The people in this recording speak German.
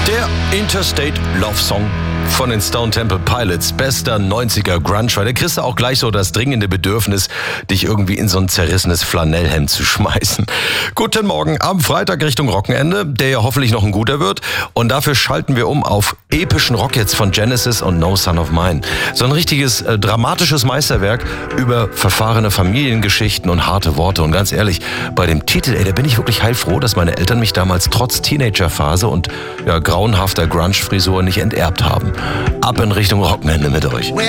Der Interstate Love Song von den Stone Temple Pilots, bester 90er Grunge, weil da kriegst du auch gleich so das dringende Bedürfnis, dich irgendwie in so ein zerrissenes Flanellhemd zu schmeißen. Guten Morgen am Freitag Richtung Wochenende, der ja hoffentlich noch ein guter wird. Und dafür schalten wir um auf epischen Rock-Hits von Genesis und No Son of Mine. So ein richtiges dramatisches Meisterwerk über verfahrene Familiengeschichten und harte Worte. Und ganz ehrlich, bei dem Titel, da bin ich wirklich heilfroh, dass meine Eltern mich damals trotz Teenagerphase und grauenhafter Grunge-Frisur nicht enterbt haben. Ab in Richtung Wochenende mit euch.